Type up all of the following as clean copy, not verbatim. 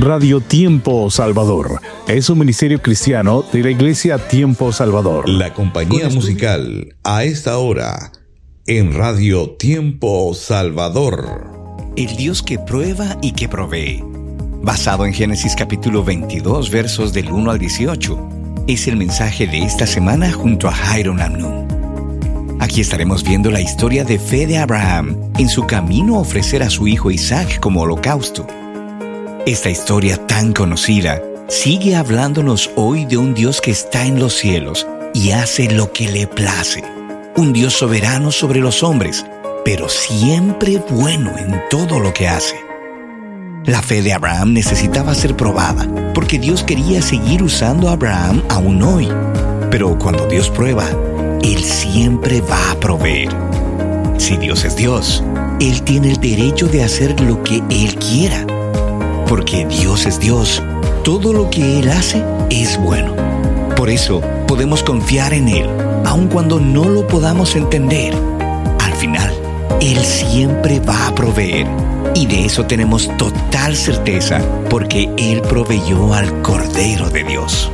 Radio Tiempo Salvador es un ministerio cristiano de la Iglesia Tiempo Salvador. La compañía musical a esta hora en Radio Tiempo Salvador. El Dios que prueba y que provee. Basado en Génesis capítulo 22, versos del 1 al 18, es el mensaje de esta semana junto a Jairo Namnum. Aquí estaremos viendo la historia de fe de Abraham en su camino a ofrecer a su hijo Isaac como holocausto. Esta historia tan conocida sigue hablándonos hoy de un Dios que está en los cielos y hace lo que le place. Un Dios soberano sobre los hombres, pero siempre bueno en todo lo que hace. La fe de Abraham necesitaba ser probada, porque Dios quería seguir usando a Abraham aún hoy. Pero cuando Dios prueba, Él siempre va a proveer. Si Dios es Dios, Él tiene el derecho de hacer lo que Él quiera. Porque Dios es Dios, todo lo que Él hace es bueno. Por eso podemos confiar en Él, aun cuando no lo podamos entender. Al final, Él siempre va a proveer. Y de eso tenemos total certeza, porque Él proveyó al Cordero de Dios.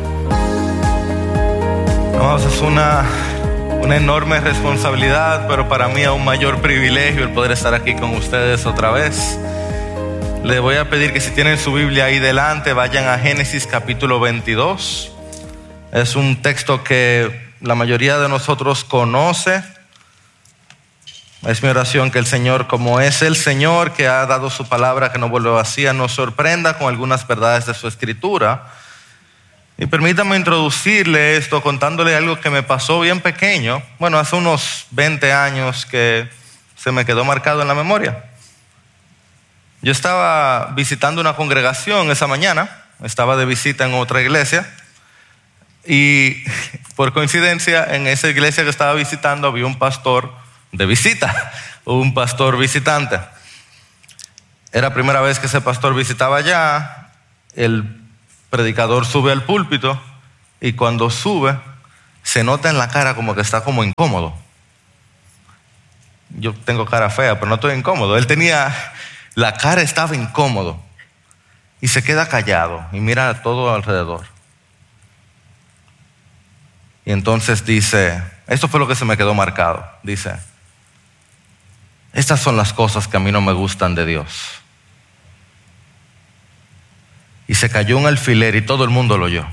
Vamos, es una enorme responsabilidad, pero para mí aún mayor privilegio el poder estar aquí con ustedes otra vez. Les voy a pedir que si tienen su Biblia ahí delante, vayan a Génesis capítulo 22. Es un texto que la mayoría de nosotros conoce. Es mi oración que el Señor, como es el Señor que ha dado su palabra que no vuelve vacía, nos sorprenda con algunas verdades de su escritura. Y permítame introducirle esto contándole algo que me pasó bien pequeño. Bueno, hace unos 20 años que se me quedó marcado en la memoria. Yo estaba visitando una congregación esa mañana, estaba de visita en otra iglesia y por coincidencia en esa iglesia que estaba visitando había un pastor de visita, un pastor visitante. Era la primera vez que ese pastor visitaba allá. El predicador sube al púlpito y cuando sube se nota en la cara como que está como incómodo. Yo tengo cara fea, pero no estoy incómodo. La cara estaba incómodo y se queda callado y mira a todo alrededor. Y entonces dice, esto fue lo que se me quedó marcado, dice: estas son las cosas que a mí no me gustan de Dios. Y se cayó un alfiler y todo el mundo lo oyó.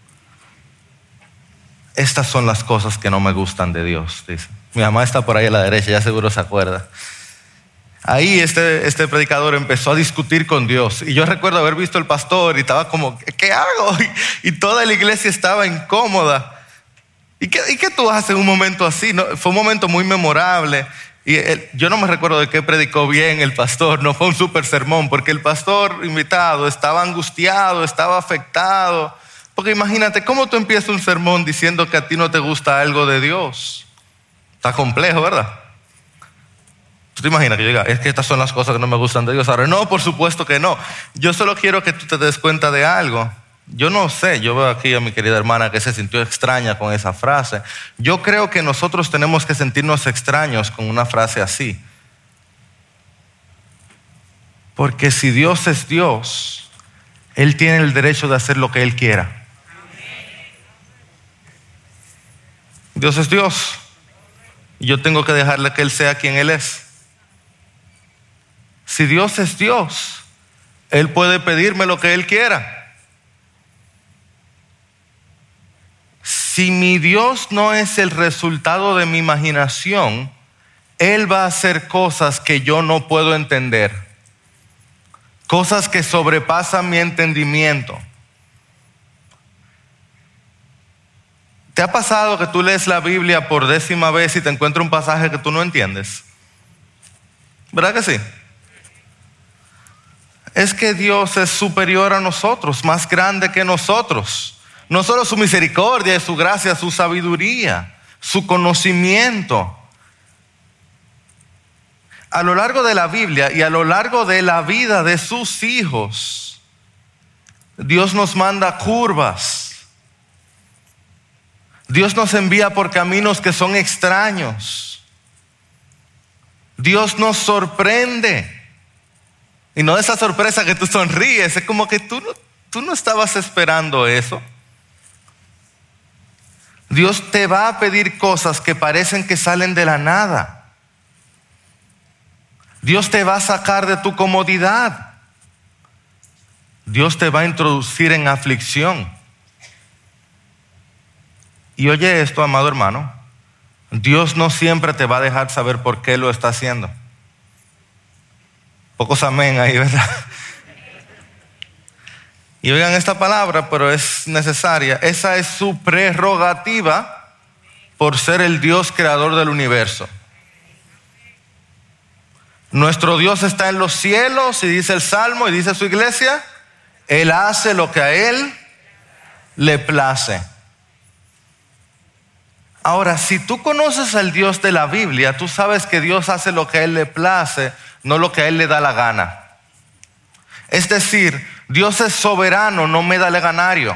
Estas son las cosas que no me gustan de Dios, dice. Mi mamá está por ahí a la derecha, ya seguro se acuerda. Ahí este predicador empezó a discutir con Dios. Y yo recuerdo haber visto al pastor y estaba como, ¿qué hago? Y toda la iglesia estaba incómoda. ¿Y qué tú haces en un momento así? No, fue un momento muy memorable. Y yo no me recuerdo de qué predicó bien el pastor. No fue un super sermón, porque el pastor invitado estaba angustiado, estaba afectado. Porque imagínate, ¿cómo tú empiezas un sermón diciendo que a ti no te gusta algo de Dios? Está complejo, ¿verdad? ¿Tú te imaginas que yo diga, es que estas son las cosas que no me gustan de Dios? Ahora, no, por supuesto que no. Yo solo quiero que tú te des cuenta de algo. Yo no sé, yo veo aquí a mi querida hermana que se sintió extraña con esa frase. Yo creo que nosotros tenemos que sentirnos extraños con una frase así. Porque si Dios es Dios, Él tiene el derecho de hacer lo que Él quiera. Dios es Dios. Y yo tengo que dejarle que Él sea quien Él es. Si Dios es Dios, Él puede pedirme lo que Él quiera. Si mi Dios no es el resultado de mi imaginación, Él va a hacer cosas que yo no puedo entender, cosas que sobrepasan mi entendimiento. ¿Te ha pasado que tú lees la Biblia por 10ª vez y te encuentras un pasaje que tú no entiendes? ¿Verdad que sí? Es que Dios es superior a nosotros, más grande que nosotros. No solo su misericordia, su gracia, su sabiduría, su conocimiento. A lo largo de la Biblia y a lo largo de la vida de sus hijos, Dios nos manda curvas. Dios nos envía por caminos que son extraños. Dios nos sorprende. Y no esa sorpresa que tú sonríes, es como que tú no estabas esperando eso. Dios te va a pedir cosas que parecen que salen de la nada. Dios te va a sacar de tu comodidad. Dios te va a introducir en aflicción. Y oye esto, amado hermano, Dios no siempre te va a dejar saber por qué lo está haciendo. Pocos amén ahí, ¿verdad? Y oigan esta palabra, pero es necesaria. Esa es su prerrogativa por ser el Dios creador del universo. Nuestro Dios está en los cielos, y dice el Salmo, y dice su iglesia, Él hace lo que a Él le place. Ahora, si tú conoces al Dios de la Biblia, tú sabes que Dios hace lo que a Él le place, no lo que a Él le da la gana. Es decir, Dios es soberano, no medalleganario.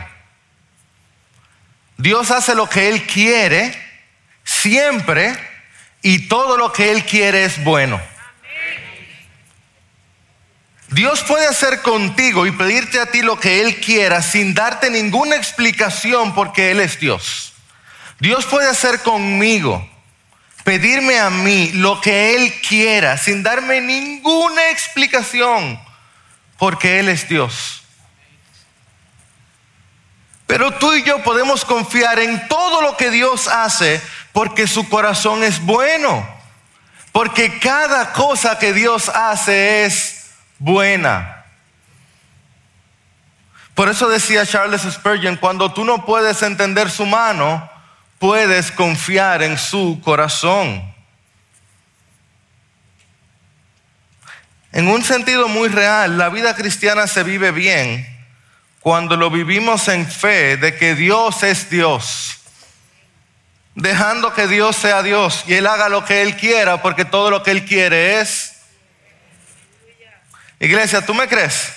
Dios hace lo que Él quiere, siempre, y todo lo que Él quiere es bueno. Dios puede hacer contigo y pedirte a ti lo que Él quiera sin darte ninguna explicación porque Él es Dios. Dios puede hacer conmigo, pedirme a mí lo que Él quiera sin darme ninguna explicación porque Él es Dios. Pero tú y yo podemos confiar en todo lo que Dios hace porque su corazón es bueno. Porque cada cosa que Dios hace es buena. Por eso decía Charles Spurgeon, cuando tú no puedes entender su mano, puedes confiar en su corazón. En un sentido muy real, la vida cristiana se vive bien cuando lo vivimos en fe de que Dios es Dios, dejando que Dios sea Dios y Él haga lo que Él quiera, porque todo lo que Él quiere es. Iglesia, ¿tú me crees?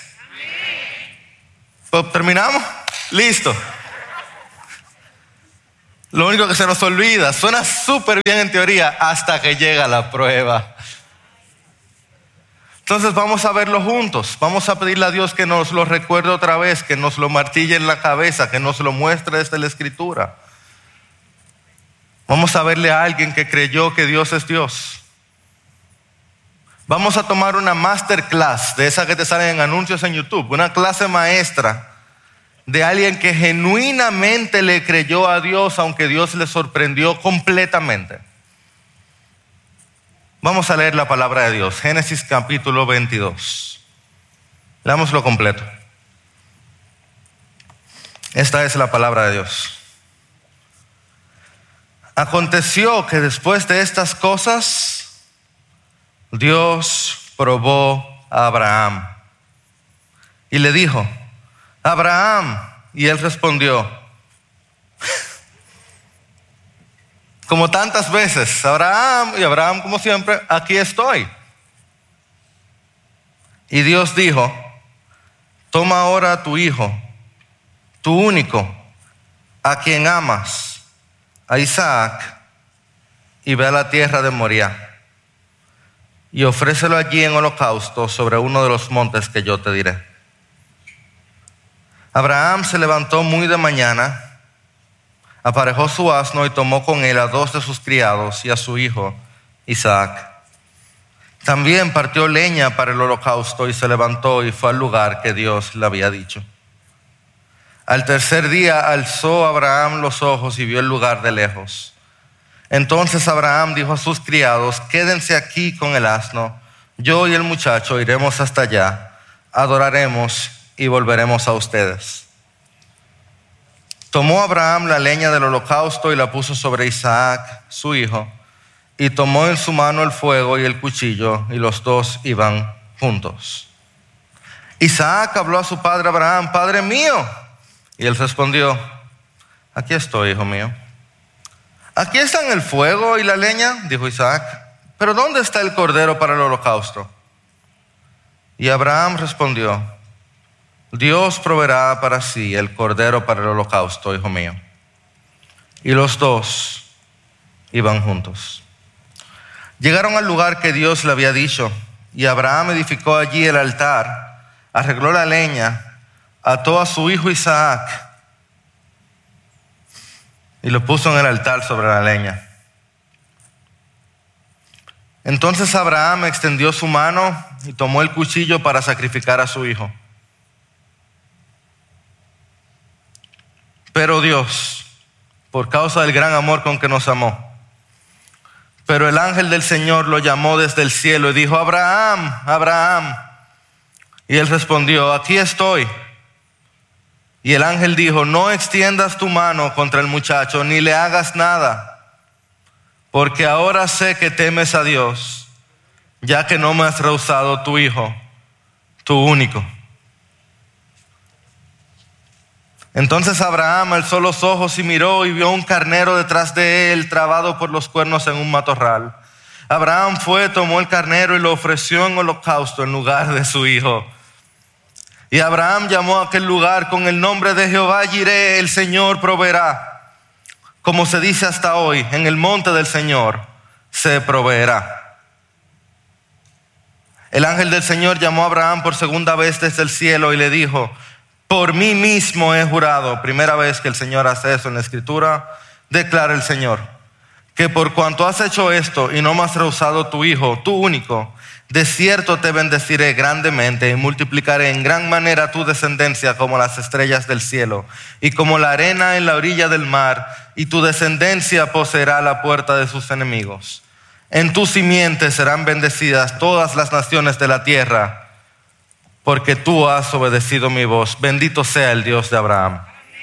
Pues terminamos. Listo. Lo único que se nos olvida, suena súper bien en teoría hasta que llega la prueba. Entonces vamos a verlo juntos. Vamos a pedirle a Dios que nos lo recuerde otra vez, que nos lo martille en la cabeza, que nos lo muestre desde la Escritura. Vamos a verle a alguien que creyó que Dios es Dios. Vamos a tomar una masterclass de esa que te salen en anuncios en YouTube, una clase maestra de alguien que genuinamente le creyó a Dios, aunque Dios le sorprendió completamente. Vamos a leer la palabra de Dios, Génesis capítulo 22. Leámoslo completo. Esta es la palabra de Dios. Aconteció que después de estas cosas, Dios probó a Abraham y le dijo: Abraham, y él respondió, como tantas veces, Abraham, y Abraham como siempre, aquí estoy. Y Dios dijo: toma ahora a tu hijo, tu único, a quien amas, a Isaac, y ve a la tierra de Moriah, y ofrécelo allí en holocausto sobre uno de los montes que yo te diré. Abraham se levantó muy de mañana, aparejó su asno y tomó con él a 2 de sus criados y a su hijo Isaac. También partió leña para el holocausto y se levantó y fue al lugar que Dios le había dicho. Al tercer día alzó Abraham los ojos y vio el lugar de lejos. Entonces Abraham dijo a sus criados: quédense aquí con el asno, yo y el muchacho iremos hasta allá, adoraremos y volveremos a ustedes. Tomó Abraham la leña del holocausto y la puso sobre Isaac, su hijo, y tomó en su mano el fuego y el cuchillo, y los dos iban juntos. Isaac habló a su padre Abraham: Padre mío. Y él respondió: aquí estoy, hijo mío. Aquí están el fuego y la leña, dijo Isaac, pero ¿dónde está el cordero para el holocausto? Y Abraham respondió: Dios proveerá para sí el cordero para el holocausto, hijo mío. Y los dos iban juntos. Llegaron al lugar que Dios le había dicho, y Abraham edificó allí el altar, arregló la leña, ató a su hijo Isaac y lo puso en el altar sobre la leña. Entonces Abraham extendió su mano y tomó el cuchillo para sacrificar a su hijo. Pero Dios, por causa del gran amor con que nos amó, pero el ángel del Señor lo llamó desde el cielo y dijo: Abraham, Abraham. Y él respondió: aquí estoy. Y el ángel dijo: no extiendas tu mano contra el muchacho, ni le hagas nada, porque ahora sé que temes a Dios, ya que no me has rehusado tu hijo, tu único. Entonces Abraham alzó los ojos y miró y vio un carnero detrás de él, trabado por los cuernos en un matorral. Abraham fue, tomó el carnero y lo ofreció en holocausto en lugar de su hijo. Y Abraham llamó a aquel lugar con el nombre de Jehová Jireh, el Señor proveerá. Como se dice hasta hoy, en el monte del Señor se proveerá. El ángel del Señor llamó a Abraham por segunda vez desde el cielo y le dijo: por mí mismo he jurado, primera vez que el Señor hace eso en la Escritura, declara el Señor, que por cuanto has hecho esto y no me has rehusado tu hijo, tu único, de cierto te bendeciré grandemente y multiplicaré en gran manera tu descendencia como las estrellas del cielo y como la arena en la orilla del mar, y tu descendencia poseerá la puerta de sus enemigos. En tu simiente serán bendecidas todas las naciones de la tierra, porque tú has obedecido mi voz. Bendito sea el Dios de Abraham.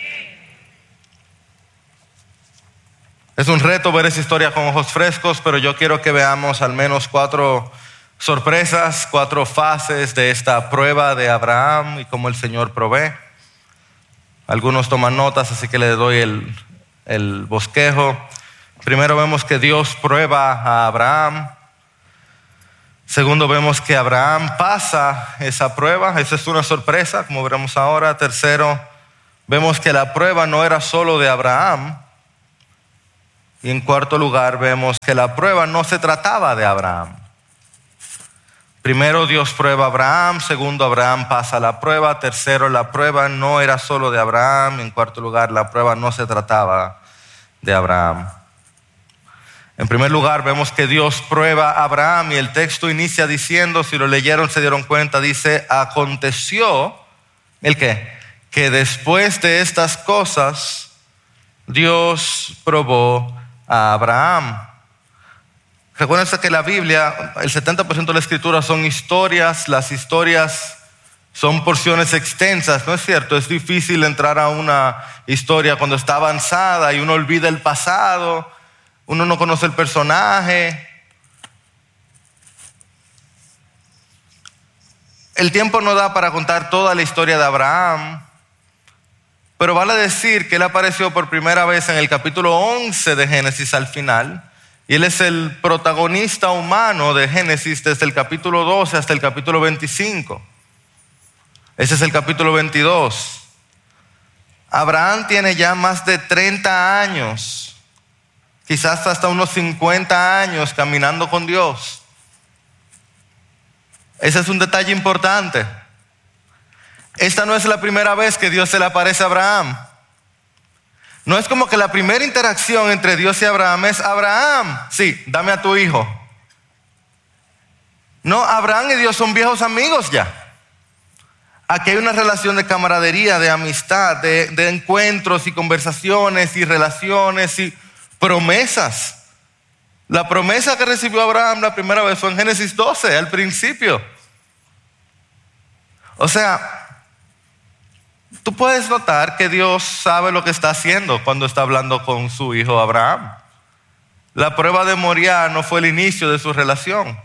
Es un reto ver esa historia con ojos frescos, pero yo quiero que veamos al menos 4 sorpresas, 4 fases de esta prueba de Abraham y cómo el Señor provee. Algunos toman notas, así que le doy el bosquejo. Primero vemos que Dios prueba a Abraham. Segundo, vemos que Abraham pasa esa prueba. Esa es una sorpresa, como veremos ahora. Tercero, vemos que la prueba no era solo de Abraham. Y en cuarto lugar, vemos que la prueba no se trataba de Abraham. Primero, Dios prueba a Abraham. Segundo, Abraham pasa la prueba. Tercero, la prueba no era solo de Abraham. En cuarto lugar, la prueba no se trataba de Abraham. En primer lugar, vemos que Dios prueba a Abraham y el texto inicia diciendo, si lo leyeron se dieron cuenta, dice: aconteció, ¿el qué? Que después de estas cosas, Dios probó a Abraham. Recuérdense que la Biblia, el 70% de la Escritura son historias. Las historias son porciones extensas, ¿no es cierto? Es difícil entrar a una historia cuando está avanzada y uno olvida el pasado. Uno no conoce el personaje. El tiempo no da para contar toda la historia de Abraham, pero vale decir que él apareció por primera vez en el capítulo 11 de Génesis al final, y él es el protagonista humano de Génesis desde el capítulo 12 hasta el capítulo 25. Ese es el capítulo 22. Abraham tiene ya más de 30 años. Quizás hasta unos 50 años caminando con Dios. Ese es un detalle importante. Esta no es la primera vez que Dios se le aparece a Abraham. No es como que la primera interacción entre Dios y Abraham es: Abraham, sí, dame a tu hijo. No, Abraham y Dios son viejos amigos ya. Aquí hay una relación de camaradería, de amistad, de encuentros y conversaciones y relaciones y promesas. La promesa que recibió Abraham la primera vez fue en Génesis 12, al principio. O sea, tú puedes notar que Dios sabe lo que está haciendo cuando está hablando con su hijo Abraham. La prueba de Moriah no fue el inicio de su relación.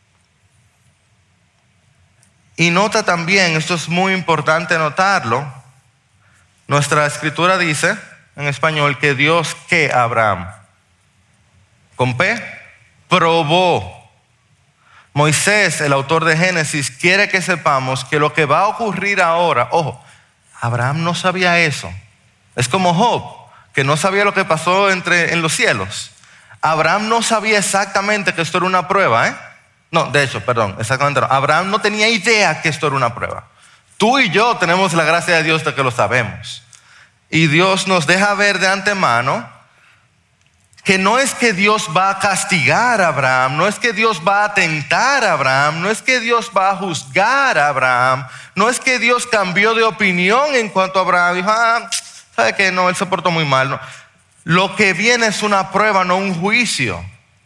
Y nota también, esto es muy importante notarlo, nuestra escritura dice en español que Dios, ¿qué a Abraham? Con P, probó. Moisés, el autor de Génesis, quiere que sepamos que lo que va a ocurrir ahora, ojo, Abraham no sabía eso. Es como Job, que no sabía lo que pasó en los cielos. Abraham no sabía exactamente que esto era una prueba, No, de hecho, perdón, exactamente no. Abraham no tenía idea que esto era una prueba. Tú y yo tenemos la gracia de Dios de que lo sabemos. Y Dios nos deja ver de antemano que no es que Dios va a castigar a Abraham, no es que Dios va a tentar a Abraham, no es que Dios va a juzgar a Abraham, no es que Dios cambió de opinión en cuanto a Abraham. Dijo, ¿sabe qué? No, él se portó muy mal. No. Lo que viene es una prueba, no un juicio.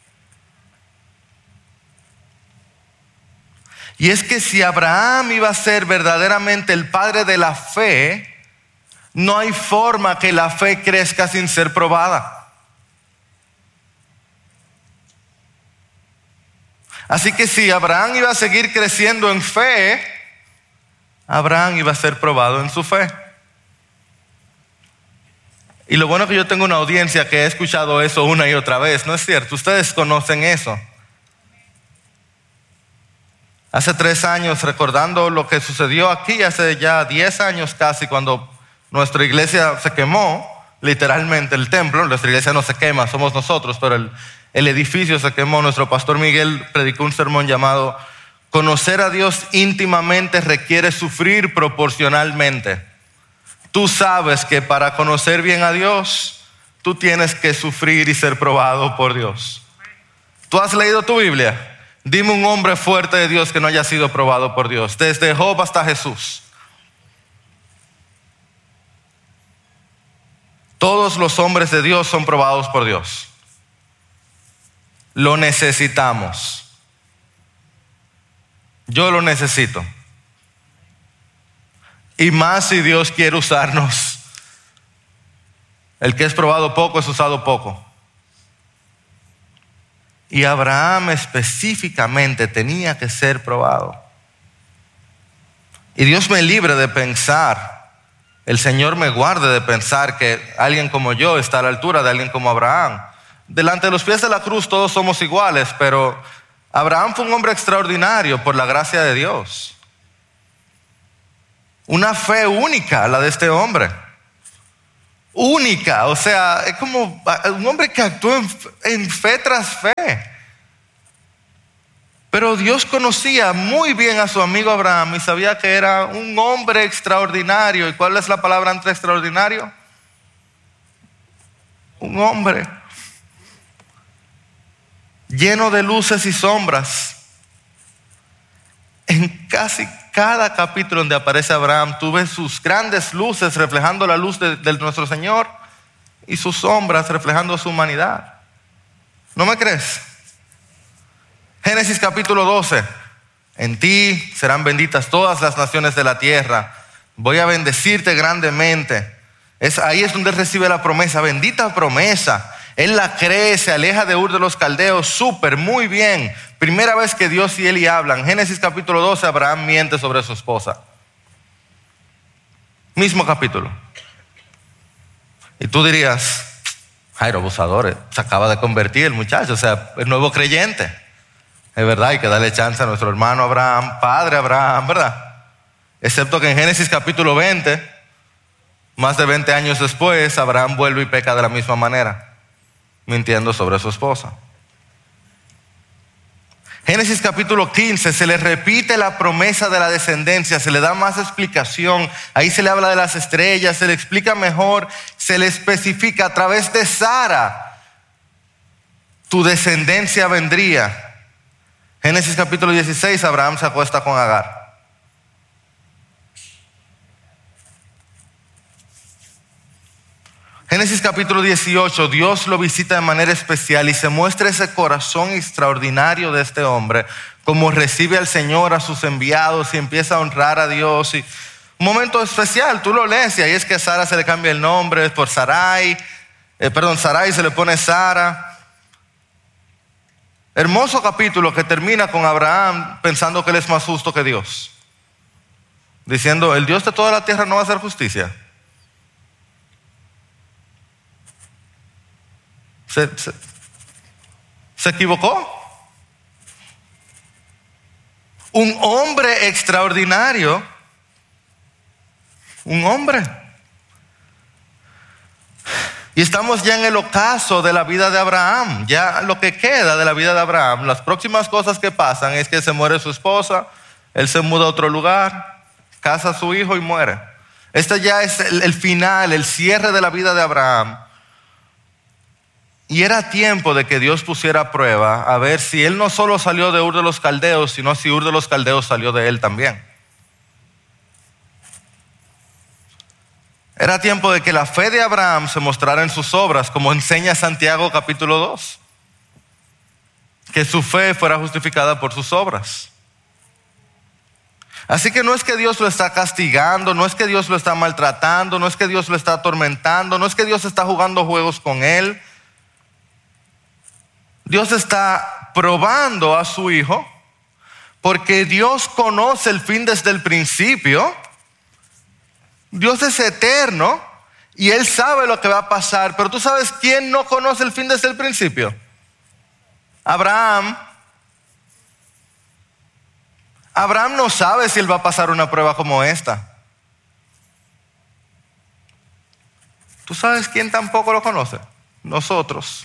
Y es que si Abraham iba a ser verdaderamente el padre de la fe, no hay forma que la fe crezca sin ser probada. Así que si Abraham iba a seguir creciendo en fe, Abraham iba a ser probado en su fe. Y lo bueno es que yo tengo una audiencia que ha escuchado eso una y otra vez, ¿no es cierto? Ustedes conocen eso. Hace 3 años, recordando lo que sucedió aquí, hace ya 10 años casi, cuando nuestra iglesia se quemó, literalmente el templo, nuestra iglesia no se quema, somos nosotros, pero el edificio se quemó. Nuestro pastor Miguel predicó un sermón llamado "Conocer a Dios íntimamente requiere sufrir proporcionalmente". Tú sabes que para conocer bien a Dios, tú tienes que sufrir y ser probado por Dios. ¿Tú has leído tu Biblia? Dime un hombre fuerte de Dios que no haya sido probado por Dios, desde Job hasta Jesús. Todos los hombres de Dios son probados por Dios. Lo necesitamos. Yo lo necesito. Y más si Dios quiere usarnos. El que es probado poco es usado poco. Y Abraham específicamente tenía que ser probado. Y Dios me libre de pensar, el Señor me guarde de pensar que alguien como yo está a la altura de alguien como Abraham. Delante de los pies de la cruz todos somos iguales, pero Abraham fue un hombre extraordinario por la gracia de Dios. Una fe única la de este hombre. Única, o sea, es como un hombre que actuó en fe tras fe. Pero Dios conocía muy bien a su amigo Abraham y sabía que era un hombre extraordinario. ¿Y cuál es la palabra entre extraordinario? Un hombre lleno de luces y sombras. En casi cada capítulo donde aparece Abraham, tú ves sus grandes luces reflejando la luz de nuestro Señor y sus sombras reflejando su humanidad. ¿No me crees? Génesis capítulo 12. En ti serán benditas todas las naciones de la tierra. Voy a bendecirte grandemente. Ahí es donde él recibe la promesa, bendita promesa. Él la cree, se aleja de Ur de los Caldeos, súper, muy bien. Primera vez que Dios y Eli hablan. Génesis capítulo 12, Abraham miente sobre su esposa. Mismo capítulo. Y tú dirías, Jairo, abusadores, se acaba de convertir el muchacho, o sea, el nuevo creyente. Es verdad, hay que darle chance a nuestro hermano Abraham, padre Abraham, ¿verdad? Excepto que en Génesis capítulo 20, más de 20 años después, Abraham vuelve y peca de la misma manera, mintiendo sobre su esposa. Génesis capítulo 15, se le repite la promesa de la descendencia, se le da más explicación. Ahí se le habla de las estrellas, se le explica mejor, se le especifica a través de Sara, tu descendencia vendría. Génesis capítulo 16, Abraham se acuesta con Agar. Génesis capítulo 18, Dios lo visita de manera especial y se muestra ese corazón extraordinario de este hombre, como recibe al Señor, a sus enviados y empieza a honrar a Dios. Y un momento especial, tú lo lees y ahí es que a Sara se le cambia el nombre por Sarai, Sarai se le pone Sara. Hermoso capítulo que termina con Abraham pensando que él es más justo que Dios, diciendo, el Dios de toda la tierra no va a hacer justicia. ¿Se equivocó? Un hombre extraordinario, un hombre. Y estamos ya en el ocaso de la vida de Abraham, ya lo que queda de la vida de Abraham. Las próximas cosas que pasan es que se muere su esposa, él se muda a otro lugar, casa a su hijo y muere. Este ya es el final, el cierre de la vida de Abraham. Y era tiempo de que Dios pusiera a prueba a ver si él no solo salió de Ur de los Caldeos, sino si Ur de los Caldeos salió de él también. Era tiempo de que la fe de Abraham se mostrara en sus obras, como enseña Santiago capítulo 2. Que su fe fuera justificada por sus obras. Así que no es que Dios lo está castigando, no es que Dios lo está maltratando, no es que Dios lo está atormentando, no es que Dios está jugando juegos con él. Dios está probando a su hijo porque Dios conoce el fin desde el principio. Dios es eterno y Él sabe lo que va a pasar. Pero tú sabes quién no conoce el fin desde el principio. Abraham. Abraham no sabe si él va a pasar una prueba como esta. ¿Tú sabes quién tampoco lo conoce? Nosotros.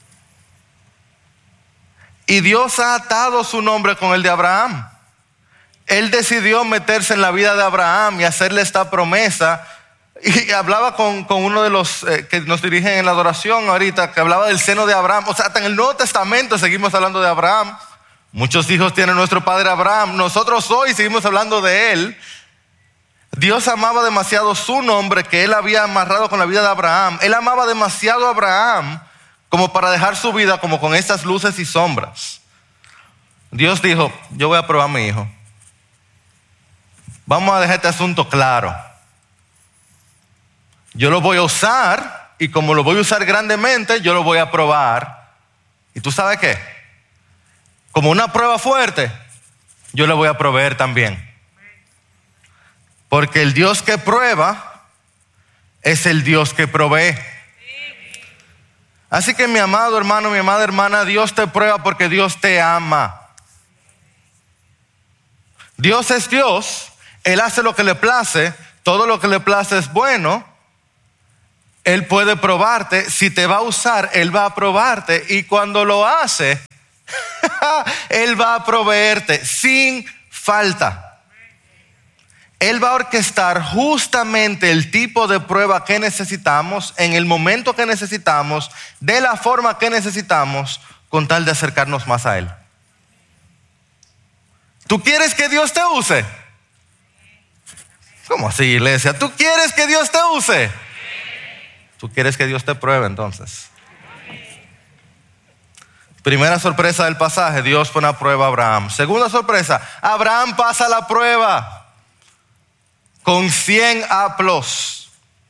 Y Dios ha atado su nombre con el de Abraham. Él decidió meterse en la vida de Abraham y hacerle esta promesa. Y hablaba con uno de los que nos dirigen en la adoración ahorita, que hablaba del seno de Abraham. O sea, hasta en el Nuevo Testamento seguimos hablando de Abraham. Muchos hijos tiene nuestro padre Abraham. Nosotros hoy seguimos hablando de él. Dios amaba demasiado su nombre que él había amarrado con la vida de Abraham. Él amaba demasiado a Abraham como para dejar su vida como con estas luces y sombras. Dios dijo, yo voy a probar a mi hijo. Vamos a dejar este asunto claro. Yo lo voy a usar y como lo voy a usar grandemente, yo lo voy a probar. ¿Y tú sabes qué? Como una prueba fuerte, yo le voy a proveer también. Porque el Dios que prueba es el Dios que provee. Así que mi amado hermano, mi amada hermana, Dios te prueba porque Dios te ama. Dios es Dios, Él hace lo que le place, todo lo que le place es bueno. Él puede probarte, si te va a usar, Él va a probarte y cuando lo hace, Él va a proveerte sin falta. Él va a orquestar justamente el tipo de prueba que necesitamos, en el momento que necesitamos, de la forma que necesitamos, con tal de acercarnos más a Él. ¿Tú quieres que Dios te use? ¿Cómo así, iglesia? ¿Tú quieres que Dios te use? ¿Tú quieres que Dios te pruebe entonces? Primera sorpresa del pasaje, Dios pone a prueba a Abraham. Segunda sorpresa, Abraham pasa la prueba con 100 aplos.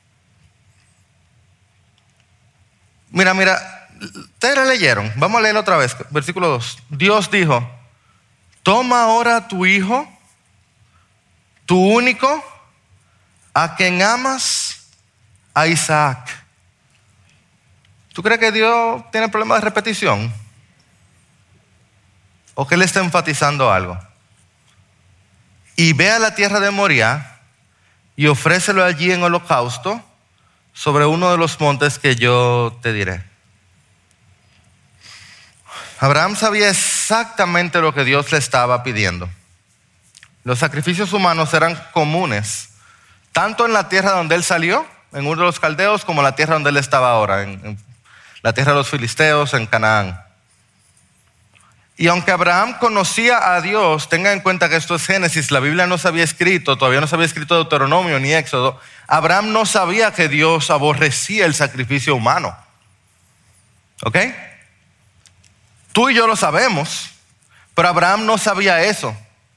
Mira, ustedes la leyeron. Vamos a leerlo otra vez, versículo 2. Dios dijo, toma ahora tu hijo, tu único, a quien amas, a Isaac. ¿Tú crees que Dios tiene problemas de repetición? ¿O que Él está enfatizando algo? Y ve a la tierra de Moriah y ofrécelo allí en holocausto sobre uno de los montes que yo te diré. Abraham sabía exactamente lo que Dios le estaba pidiendo. Los sacrificios humanos eran comunes, tanto en la tierra donde él salió, en Ur de los Caldeos, como en la tierra donde él estaba ahora, en la tierra de los filisteos, en Canaán. Y aunque Abraham conocía a Dios, tengan en cuenta que esto es Génesis, la Biblia no se había escrito, todavía no se había escrito Deuteronomio ni Éxodo. Abraham no sabía que Dios aborrecía el sacrificio humano. ¿Ok? Tú y yo lo sabemos, pero Abraham no sabía eso.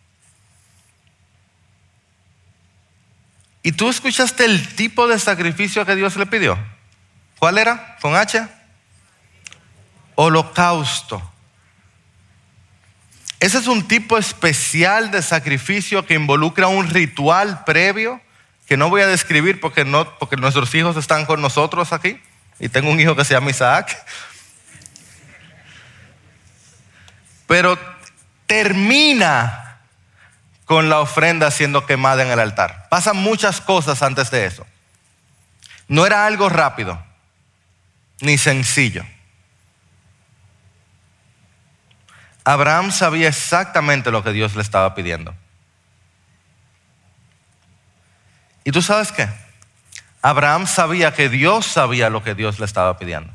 ¿Y tú escuchaste el tipo de sacrificio que Dios le pidió? ¿Cuál era? ¿Con H? Holocausto. Ese es un tipo especial de sacrificio que involucra un ritual previo que no voy a describir porque nuestros hijos están con nosotros aquí y tengo un hijo que se llama Isaac. Pero termina con la ofrenda siendo quemada en el altar. Pasan muchas cosas antes de eso. No era algo rápido. ni sencillo. Abraham sabía exactamente lo que Dios le estaba pidiendo. ¿Y tú sabes qué? Abraham sabía que Dios sabía lo que Dios le estaba pidiendo.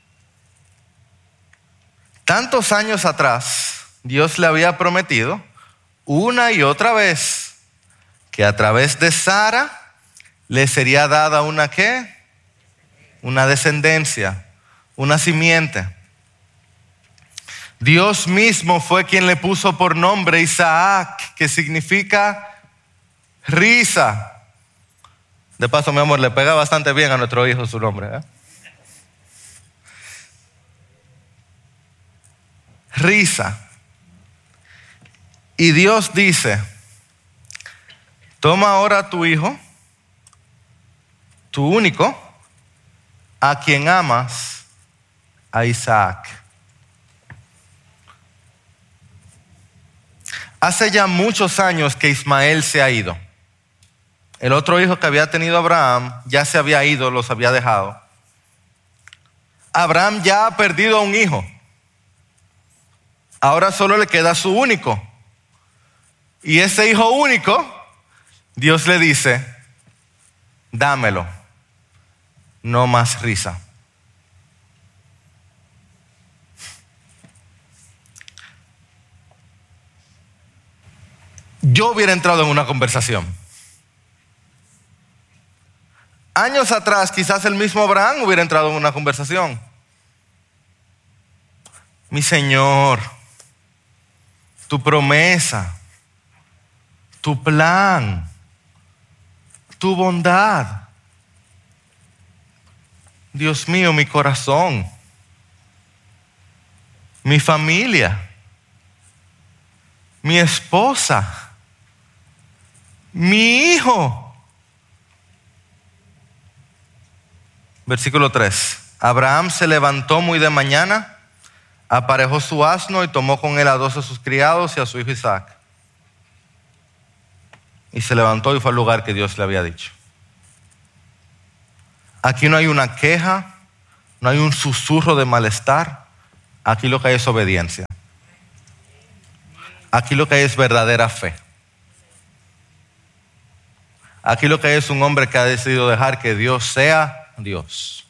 Tantos años atrás, Dios le había prometido una y otra vez que a través de Sara le sería dada una ¿qué? Una descendencia, una simiente. Dios mismo fue quien le puso por nombre Isaac, que significa risa. De paso, mi amor, le pega bastante bien a nuestro hijo su nombre, ¿eh? Risa. Y Dios dice: toma ahora a tu hijo, tu único, a quien amas, a Isaac. Hace ya muchos años que Ismael se ha ido. El otro hijo que había tenido Abraham ya se había ido, los había dejado. Abraham ya ha perdido a un hijo. Ahora solo le queda su único. Y ese hijo único, Dios le dice: dámelo, no más risa. Yo hubiera entrado en una conversación. Años atrás, quizás el mismo Abraham hubiera entrado en una conversación. Mi Señor, tu promesa, tu plan, tu bondad. Dios mío, mi corazón, mi familia, mi esposa, mi hijo. Versículo 3. Abraham se levantó muy de mañana, aparejó su asno y tomó con él a 2 de sus criados y a su hijo Isaac. Y se levantó y fue al lugar que Dios le había dicho. Aquí no hay una queja, no hay un susurro de malestar. Aquí lo que hay es obediencia. Aquí lo que hay es verdadera fe. Aquí lo que hay es un hombre que ha decidido dejar que Dios sea Dios.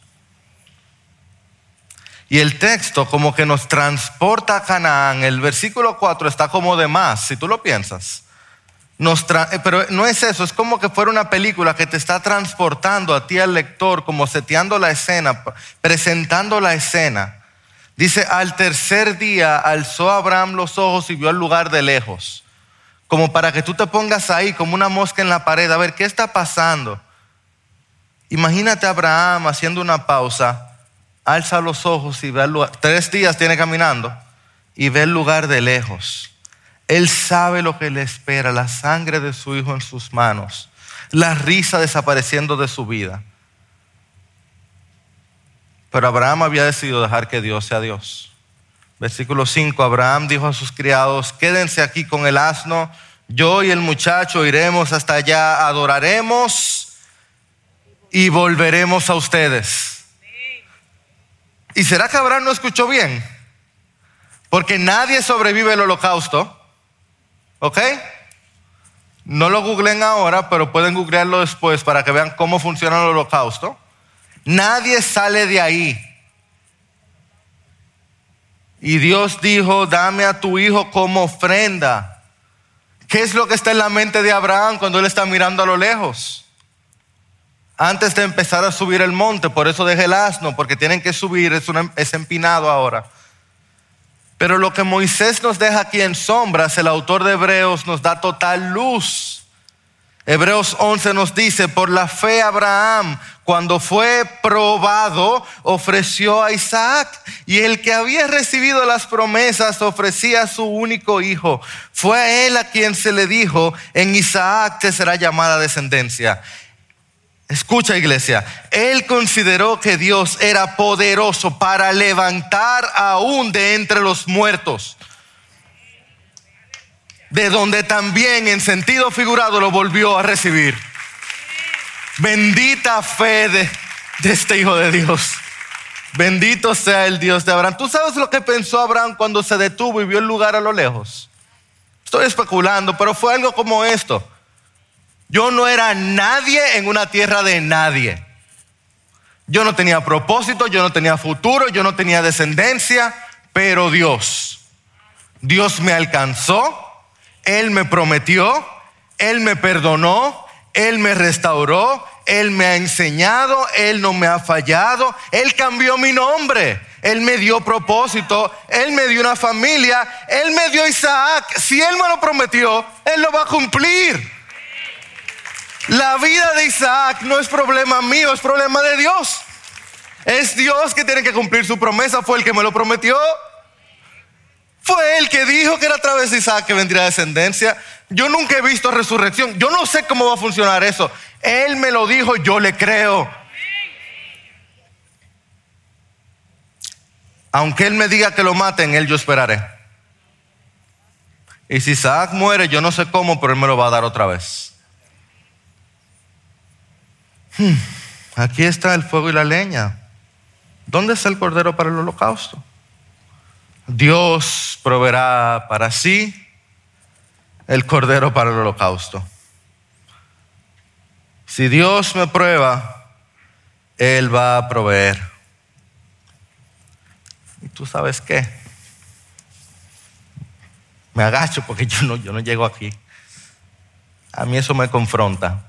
Y el texto como que nos transporta a Canaán. El versículo 4 está como de más, si tú lo piensas. Pero no es eso, es como que fuera una película que te está transportando a ti, al lector, como seteando la escena, presentando la escena. Dice: al tercer día alzó Abraham los ojos y vio el lugar de lejos. Como para que tú te pongas ahí como una mosca en la pared, a ver qué está pasando. Imagínate a Abraham haciendo una pausa, alza los ojos y ve el lugar. 3 días tiene caminando y ve el lugar de lejos. Él sabe lo que le espera, la sangre de su hijo en sus manos, la risa desapareciendo de su vida. Pero Abraham había decidido dejar que Dios sea Dios. Versículo 5, Abraham dijo a sus criados: quédense aquí con el asno, yo y el muchacho iremos hasta allá, adoraremos y volveremos a ustedes. ¿Y será que Abraham no escuchó bien? Porque nadie sobrevive el holocausto. ¿Ok? No lo googleen ahora, pero pueden googlearlo después para que vean cómo funciona el holocausto. Nadie sale de ahí. Y Dios dijo: dame a tu hijo como ofrenda. ¿Qué es lo que está en la mente de Abraham cuando él está mirando a lo lejos? Antes de empezar a subir el monte, por eso dejé el asno, porque tienen que subir, es empinado ahora. Pero lo que Moisés nos deja aquí en sombras, el autor de Hebreos nos da total luz. Hebreos 11 nos dice: por la fe Abraham, cuando fue probado, ofreció a Isaac, y el que había recibido las promesas ofrecía a su único hijo. Fue a él a quien se le dijo: en Isaac te será llamada descendencia. Escucha, iglesia, él consideró que Dios era poderoso para levantar aún de entre los muertos, de donde también en sentido figurado lo volvió a recibir. Bendita fe de este Hijo de Dios. Bendito sea el Dios de Abraham. ¿Tú sabes lo que pensó Abraham cuando se detuvo y vio el lugar a lo lejos? Estoy especulando, pero fue algo como esto. Yo no era nadie en una tierra de nadie. Yo no tenía propósito, yo no tenía futuro, yo no tenía descendencia, pero Dios me alcanzó, Él me prometió, Él me perdonó, Él me restauró, Él me ha enseñado, Él no me ha fallado, Él cambió mi nombre, Él me dio propósito, Él me dio una familia, Él me dio Isaac. Si Él me lo prometió, Él lo va a cumplir. La vida de Isaac no es problema mío, es problema de Dios. Es Dios que tiene que cumplir su promesa. Fue el que me lo prometió. Fue Él que dijo que era a través de Isaac que vendría descendencia. Yo nunca he visto resurrección. Yo no sé cómo va a funcionar eso. Él me lo dijo, yo le creo. Aunque Él me diga que lo maten, Él yo esperaré. Y si Isaac muere, yo no sé cómo, pero Él me lo va a dar otra vez. Aquí está el fuego y la leña. ¿Dónde está el cordero para el holocausto? Dios proveerá para sí el cordero para el holocausto. Si Dios me prueba, Él va a proveer. ¿Y tú sabes qué? Me agacho porque yo no llego aquí. A mí eso me confronta.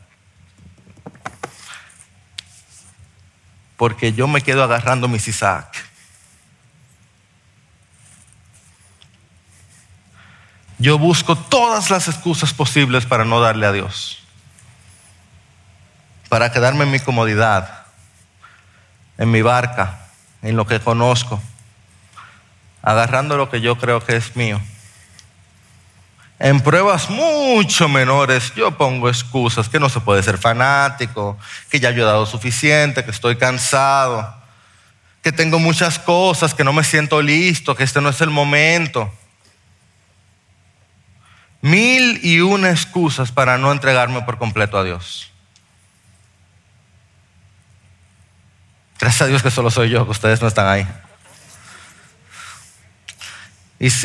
Porque yo me quedo agarrando mis Isaac. Yo busco todas las excusas posibles para no darle a Dios. Para quedarme en mi comodidad, en mi barca, en lo que conozco, agarrando lo que yo creo que es mío. En pruebas mucho menores yo pongo excusas, que no se puede ser fanático, que ya yo he dado suficiente, que estoy cansado, que tengo muchas cosas, que no me siento listo, que este no es el momento. 1001 excusas para no entregarme por completo a Dios. Gracias a Dios que solo soy yo, que ustedes no están ahí.